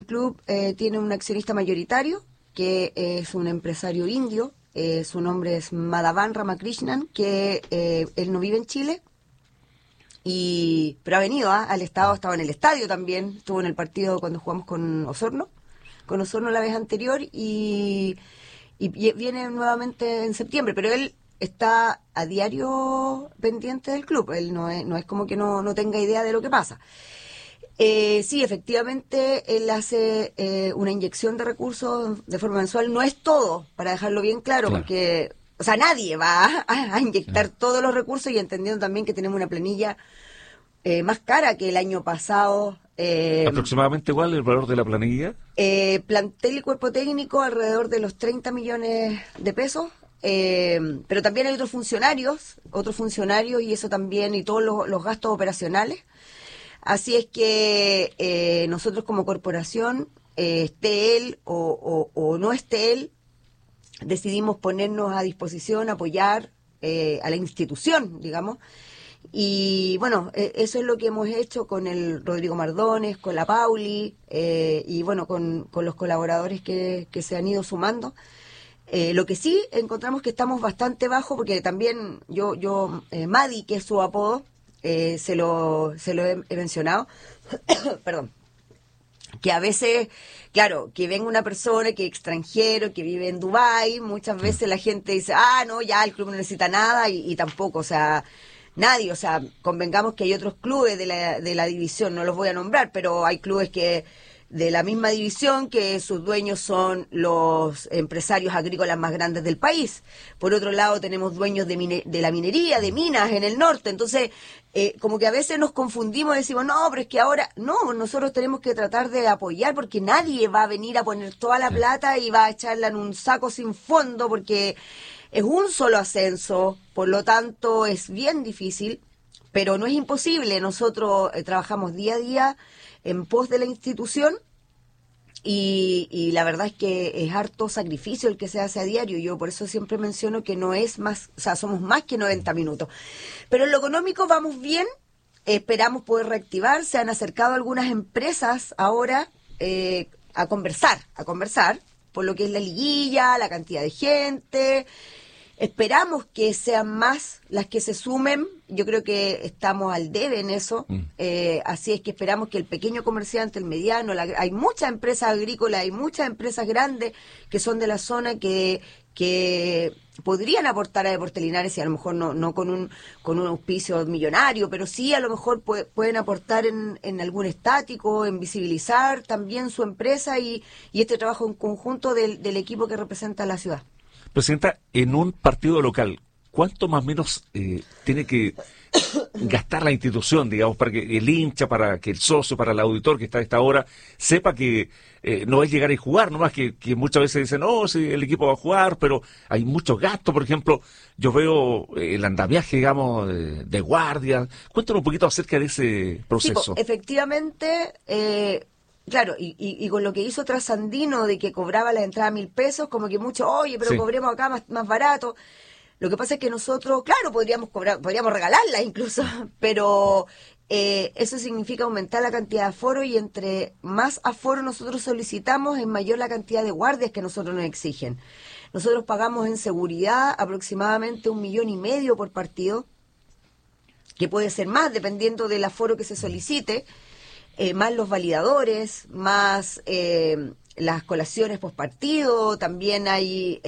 club tiene un accionista mayoritario, que es un empresario indio. Su nombre es Madhavan Ramakrishnan, que él no vive en Chile, pero ha venido al estado, estaba en el estadio también, estuvo en el partido cuando jugamos con Osorno la vez anterior, y viene nuevamente en septiembre, pero él está a diario pendiente del club, él no es como que no tenga idea de lo que pasa. Sí, efectivamente, él hace una inyección de recursos de forma mensual. No es todo, para dejarlo bien claro, porque, o sea, nadie va a inyectar todos los recursos, y entendiendo también que tenemos una planilla más cara que el año pasado. ¿Aproximadamente cuál es el valor de la planilla? Plantel y cuerpo técnico alrededor de los 30 millones de pesos. Pero también hay otros funcionarios, y eso también, y todos los gastos operacionales. Así es que nosotros como corporación, esté él o no esté él, decidimos ponernos a disposición, apoyar a la institución, digamos. Y bueno, eso es lo que hemos hecho con el Rodrigo Mardones, con la Pauli, y bueno, con los colaboradores que se han ido sumando. Lo que sí encontramos que estamos bastante bajo, porque también Madi, que es su apodo, se lo he mencionado, perdón, que a veces, claro, que venga una persona que es extranjero, que vive en Dubái, muchas veces la gente dice, no, ya el club no necesita nada, y tampoco, o sea, nadie, o sea, convengamos que hay otros clubes de la división, no los voy a nombrar, pero hay clubes que de la misma división, que sus dueños son los empresarios agrícolas más grandes del país. Por otro lado, tenemos dueños de la minería, de minas en el norte. Entonces, como que a veces nos confundimos y decimos, no, pero es que ahora, no, nosotros tenemos que tratar de apoyar, porque nadie va a venir a poner toda la plata y va a echarla en un saco sin fondo, porque es un solo ascenso, por lo tanto es bien difícil, pero no es imposible. Nosotros trabajamos día a día en pos de la institución, y la verdad es que es harto sacrificio el que se hace a diario. Yo por eso siempre menciono que no es más, o sea, somos más que 90 minutos. Pero en lo económico vamos bien, esperamos poder reactivar. Se han acercado algunas empresas ahora a conversar por lo que es la liguilla, la cantidad de gente. Esperamos que sean más las que se sumen. Yo creo que estamos al debe en eso. Así es que esperamos que el pequeño comerciante, el mediano, hay muchas empresas agrícolas, hay muchas empresas grandes que son de la zona que podrían aportar a Deportes Linares, y a lo mejor no con un auspicio millonario, pero sí a lo mejor pueden aportar en algún estático, en visibilizar también su empresa y este trabajo en conjunto del equipo que representa a la ciudad. Presidenta, en un partido local, ¿cuánto más o menos tiene que gastar la institución, digamos, para que el hincha, para que el socio, para el auditor que está a esta hora, sepa que no es llegar y jugar, nomás que muchas veces dicen, no, sí, el equipo va a jugar, pero hay muchos gastos? Por ejemplo, yo veo el andamiaje, digamos, de guardia. Cuéntanos un poquito acerca de ese proceso. Sí, efectivamente, claro, y con lo que hizo Trasandino de que cobraba la entrada 1.000 pesos, como que mucho, oye, pero cobremos acá más barato. Lo que pasa es que nosotros, claro, podríamos regalarla incluso, pero eso significa aumentar la cantidad de aforo, y entre más aforo nosotros solicitamos, es mayor la cantidad de guardias que nosotros nos exigen. Nosotros pagamos en seguridad aproximadamente 1,5 millones por partido, que puede ser más dependiendo del aforo que se solicite. Más los validadores, más las colaciones postpartido, también hay,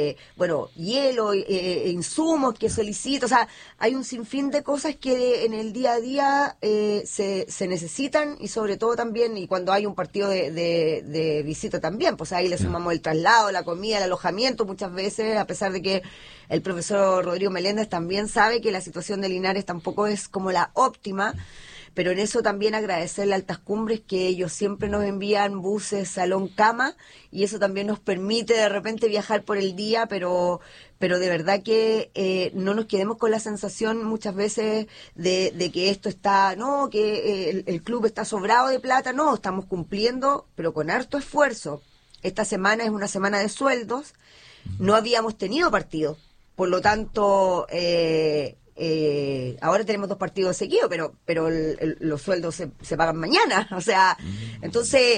hielo, insumos que solicito, o sea, hay un sinfín de cosas que en el día a día se necesitan, y sobre todo también, y cuando hay un partido de visita también, pues ahí le sumamos el traslado, la comida, el alojamiento muchas veces, a pesar de que el profesor Rodrigo Meléndez también sabe que la situación de Linares tampoco es como la óptima. Pero en eso también agradecerle a Altas Cumbres, que ellos siempre nos envían buses, salón, cama, y eso también nos permite de repente viajar por el día, pero de verdad que no nos quedemos con la sensación muchas veces de que esto está, no, que el club está sobrado de plata. No, estamos cumpliendo, pero con harto esfuerzo. Esta semana es una semana de sueldos, no habíamos tenido partido, por lo tanto ahora tenemos 2 partidos seguidos, pero los sueldos se pagan mañana. O sea, entonces,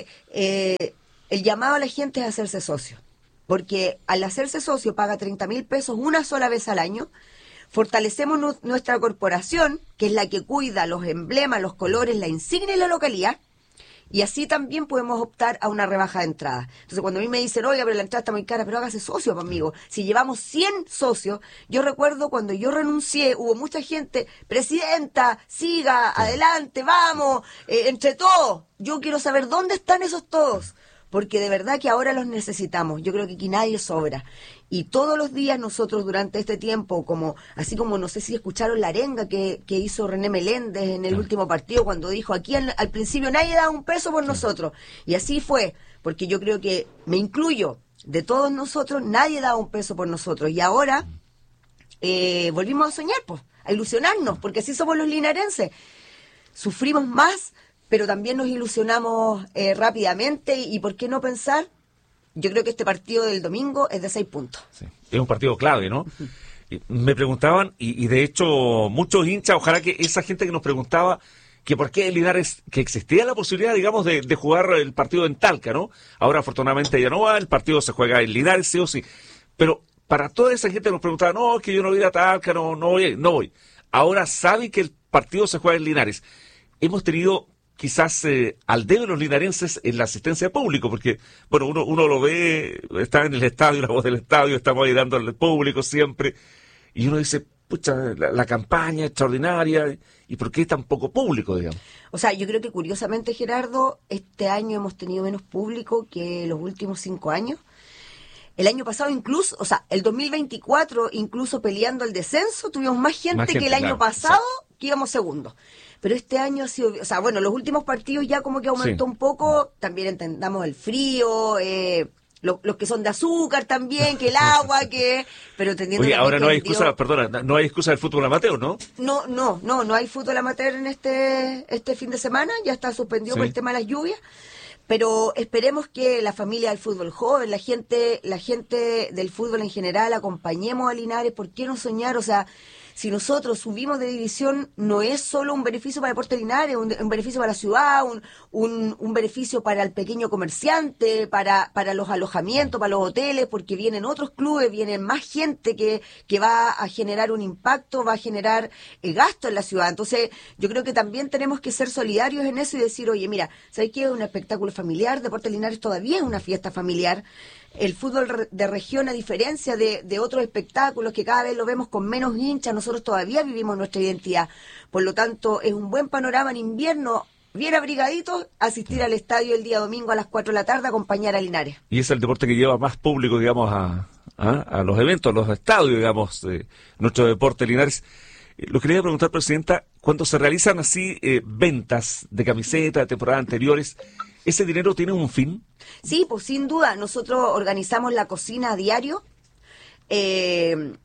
el llamado a la gente es hacerse socio. Porque al hacerse socio paga 30.000 pesos una sola vez al año. Fortalecemos nuestra corporación, que es la que cuida los emblemas, los colores, la insignia y la localidad. Y así también podemos optar a una rebaja de entrada. Entonces, cuando a mí me dicen, oiga, pero la entrada está muy cara, pero hágase socio, amigo. Si llevamos 100 socios, yo recuerdo cuando yo renuncié, hubo mucha gente, presidenta, siga, adelante, vamos, entre todos. Yo quiero saber dónde están esos todos, porque de verdad que ahora los necesitamos. Yo creo que aquí nadie sobra. Y todos los días nosotros durante este tiempo, así como no sé si escucharon la arenga que hizo René Meléndez en el último partido, cuando dijo, aquí al principio nadie daba un peso por nosotros. Y así fue, porque yo creo que, me incluyo, de todos nosotros, nadie daba un peso por nosotros. Y ahora volvimos a soñar, pues, a ilusionarnos, porque así somos los linarenses. Sufrimos más, pero también nos ilusionamos rápidamente, y ¿por qué no pensar? Yo creo que este partido del domingo es de 6 puntos. Sí. Es un partido clave, ¿no? Me preguntaban, y de hecho muchos hinchas, ojalá que esa gente que nos preguntaba que por qué Linares, que existía la posibilidad, digamos, de jugar el partido en Talca, ¿no? Ahora afortunadamente ya no va, el partido se juega en Linares, sí o sí. Pero para toda esa gente que nos preguntaba, no, es que yo no voy a Talca, no voy. Ahora saben que el partido se juega en Linares. Hemos tenido quizás al debe los linarenses en la asistencia público, porque, bueno, uno lo ve, está en el estadio, la voz del estadio, estamos ahí dando al público siempre, y uno dice, pucha, la campaña extraordinaria, ¿y por qué tan poco público, digamos? O sea, yo creo que curiosamente, Gerardo, este año hemos tenido menos público que los últimos 5 años. El año pasado incluso, o sea, el 2024, incluso peleando el descenso, tuvimos más gente que el año pasado, que íbamos segundos. Pero este año ha sido, o sea, bueno, los últimos partidos ya como que aumentó un poco, también entendamos el frío, los que son de azúcar también, que el agua, pero entendiendo. Oye, ahora no hay excusa, perdona, no hay excusa del fútbol amateur, ¿no? No hay fútbol amateur en este fin de semana, ya está suspendido por el tema de las lluvias. Pero esperemos que la familia del fútbol joven, la gente del fútbol en general, acompañemos a Linares. ¿Por qué no soñar? O sea, si nosotros subimos de división, no es solo un beneficio para Deportes Linares, un beneficio para la ciudad, un beneficio para el pequeño comerciante, para los alojamientos, para los hoteles, porque vienen otros clubes, vienen más gente que va a generar un impacto, va a generar gasto en la ciudad. Entonces, yo creo que también tenemos que ser solidarios en eso y decir, oye, mira, ¿sabes qué? Es un espectáculo familiar, Deportes Linares todavía es una fiesta familiar. El fútbol de región, a diferencia de otros espectáculos que cada vez lo vemos con menos hinchas, nosotros todavía vivimos nuestra identidad. Por lo tanto, es un buen panorama en invierno, bien abrigaditos, asistir al estadio el día domingo a las 4 de la tarde, acompañar a Linares. Y es el deporte que lleva más público, digamos, a los eventos, a los estadios, digamos, nuestro deporte Linares. Lo quería preguntar, Presidenta, cuando se realizan así ventas de camisetas de temporadas anteriores, ¿ese dinero tiene un fin? Sí, pues sin duda. Nosotros organizamos la cocina a diario. El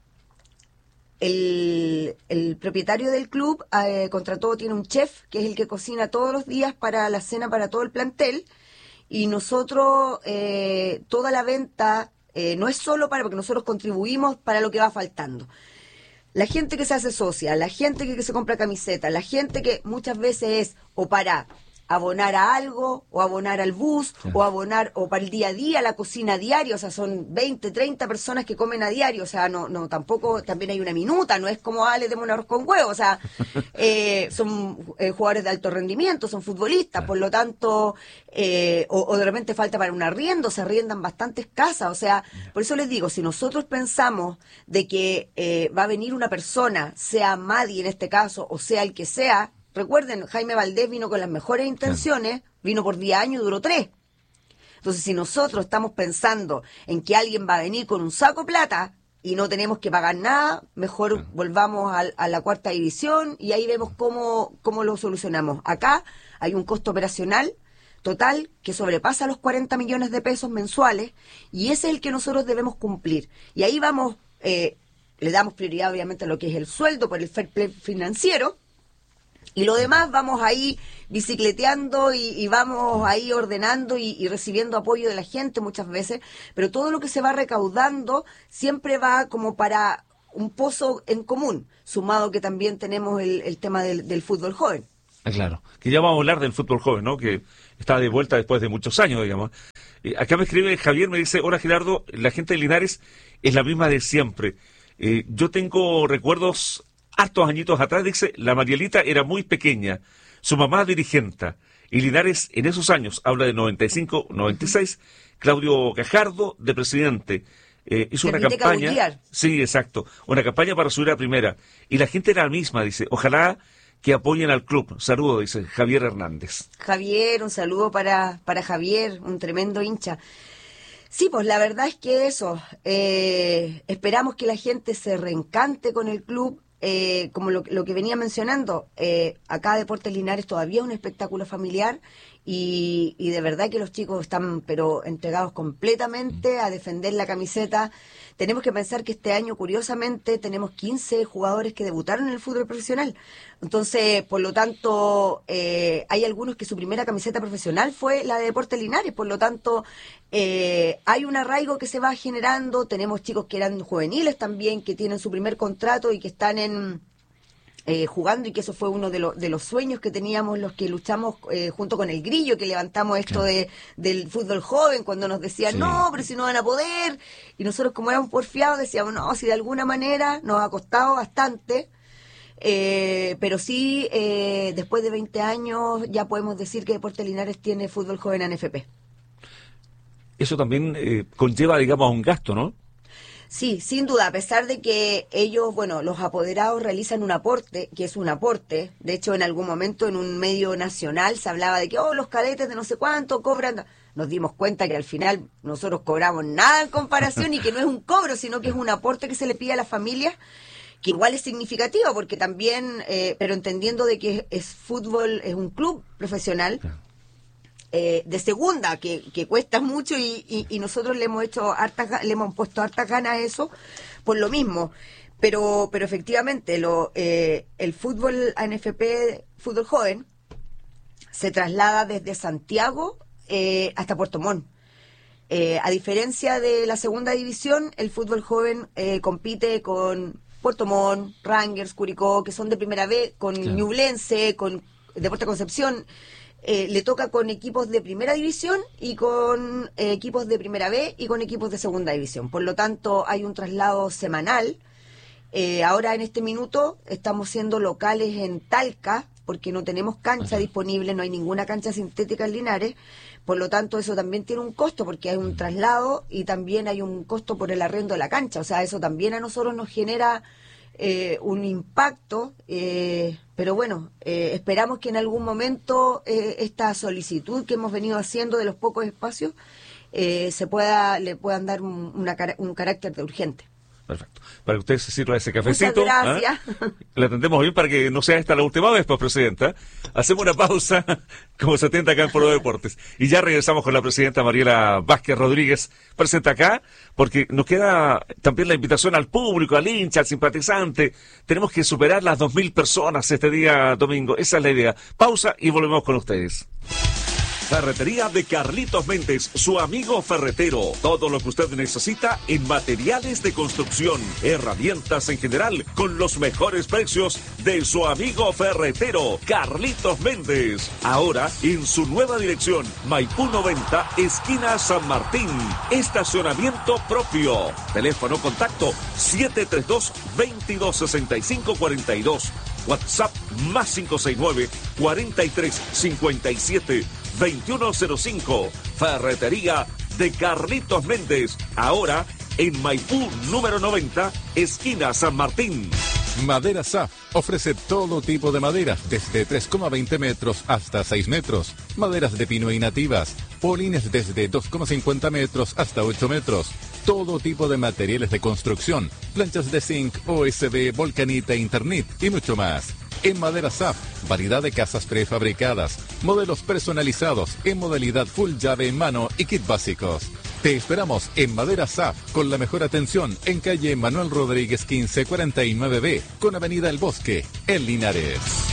propietario del club contrató, tiene un chef, que es el que cocina todos los días para la cena para todo el plantel. Y nosotros, toda la venta, no es solo porque nosotros contribuimos para lo que va faltando. La gente que se hace socia, la gente que se compra camisetas, la gente que muchas veces es o para abonar a algo, o abonar al bus, o abonar, o para el día a día, la cocina diaria, o sea, son 20, 30 personas que comen a diario, o sea, no tampoco, también hay una minuta, no es como, le demos un arroz con huevo, o sea, son jugadores de alto rendimiento, son futbolistas, por lo tanto, o de repente falta para un arriendo, se arriendan bastantes casas, o sea, por eso les digo, si nosotros pensamos de que va a venir una persona, sea Madi en este caso, o sea el que sea. Recuerden, Jaime Valdés vino con las mejores intenciones, vino por 10 años y duró 3. Entonces, si nosotros estamos pensando en que alguien va a venir con un saco de plata y no tenemos que pagar nada, mejor volvamos a la 4ª división y ahí vemos cómo lo solucionamos. Acá hay un costo operacional total que sobrepasa los 40 millones de pesos mensuales y ese es el que nosotros debemos cumplir. Y ahí vamos, le damos prioridad obviamente a lo que es el sueldo por el fair play financiero. Y lo demás vamos ahí bicicleteando y vamos ahí ordenando y recibiendo apoyo de la gente muchas veces, pero todo lo que se va recaudando siempre va como para un pozo en común, sumado que también tenemos el tema del fútbol joven. Claro, que ya vamos a hablar del fútbol joven, ¿no? Que está de vuelta después de muchos años, digamos. Acá me escribe Javier, me dice, hola Gerardo, la gente de Linares es la misma de siempre. Yo tengo recuerdos hartos añitos atrás, dice, la Marielita era muy pequeña, su mamá dirigenta, y Linares en esos años, habla de 95, 96, Claudio Gajardo de presidente. Hizo una campaña. Cabullar. Sí, exacto, una campaña para subir a primera. Y la gente era la misma, dice, ojalá que apoyen al club. Saludos, dice Javier Hernández. Javier, un saludo para Javier, un tremendo hincha. Sí, pues la verdad es que eso, esperamos que la gente se reencante con el club, como lo que venía mencionando, acá Deportes Linares todavía es un espectáculo familiar y de verdad que los chicos están pero entregados completamente a defender la camiseta. Tenemos que pensar que este año, curiosamente, tenemos 15 jugadores que debutaron en el fútbol profesional. Entonces, por lo tanto, hay algunos que su primera camiseta profesional fue la de Deportes Linares. Por lo tanto, hay un arraigo que se va generando. Tenemos chicos que eran juveniles también, que tienen su primer contrato y que están jugando, y que eso fue uno de los sueños que teníamos los que luchamos junto con el Grillo, que levantamos esto del fútbol joven, cuando nos decían, no, pero si no van a poder, y nosotros como éramos porfiados decíamos, no, si de alguna manera nos ha costado bastante, pero sí, después de 20 años ya podemos decir que Deportes Linares tiene fútbol joven en ANFP. Eso también conlleva, digamos, un gasto, ¿no? Sí, sin duda, a pesar de que ellos, bueno, los apoderados realizan un aporte, que es un aporte. De hecho, en algún momento en un medio nacional se hablaba de que, los cadetes de no sé cuánto cobran. Nos dimos cuenta que al final nosotros cobramos nada en comparación y que no es un cobro, sino que es un aporte que se le pide a las familias, que igual es significativo, porque también, pero entendiendo de que es fútbol, es un club profesional, de segunda, que cuesta mucho y nosotros le hemos puesto hartas ganas a eso por lo mismo, pero efectivamente el fútbol ANFP, fútbol joven, se traslada desde Santiago hasta Puerto Montt. A diferencia de la segunda división, el fútbol joven compite con Puerto Montt, Rangers, Curicó, que son de primera B, con Ñublense, con Deportes Concepción. Le toca con equipos de primera división y con equipos de primera B y con equipos de segunda división. Por lo tanto, hay un traslado semanal. Ahora, en este minuto, estamos siendo locales en Talca, porque no tenemos cancha disponible, no hay ninguna cancha sintética en Linares. Por lo tanto, eso también tiene un costo, porque hay un traslado y también hay un costo por el arrendo de la cancha. O sea, eso también a nosotros nos genera un impacto, pero bueno, esperamos que en algún momento esta solicitud que hemos venido haciendo de los pocos espacios le puedan dar un carácter de urgente. Perfecto. Para que usted se sirva ese cafecito. Muchas gracias. Le atendemos bien para que no sea esta la última vez, pues, Presidenta. Hacemos una pausa, como se atenta acá en Foro Deportes. Y ya regresamos con la Presidenta Mariela Vázquez Rodríguez, presente acá, porque nos queda también la invitación al público, al hincha, al simpatizante. Tenemos que superar las 2.000 personas este día domingo. Esa es la idea. Pausa y volvemos con ustedes. Ferretería de Carlitos Méndez, su amigo ferretero. Todo lo que usted necesita en materiales de construcción, herramientas en general, con los mejores precios de su amigo ferretero, Carlitos Méndez. Ahora en su nueva dirección, Maipú 90, esquina San Martín. Estacionamiento propio. Teléfono contacto 732-226542. WhatsApp más 569-4357-2105. Ferretería de Carlitos Méndez. Ahora en Maipú número 90, esquina San Martín. Madera SAF ofrece todo tipo de maderas, desde 3,20 metros hasta 6 metros. Maderas de pino y nativas. Polines desde 2,50 metros hasta 8 metros. Todo tipo de materiales de construcción. Planchas de zinc, OSB, volcanita, Internet y mucho más. En Madera SAF, variedad de casas prefabricadas, modelos personalizados en modalidad full llave en mano y kit básicos. Te esperamos en Madera SAF con la mejor atención en calle Manuel Rodríguez 1549B con avenida El Bosque, en Linares.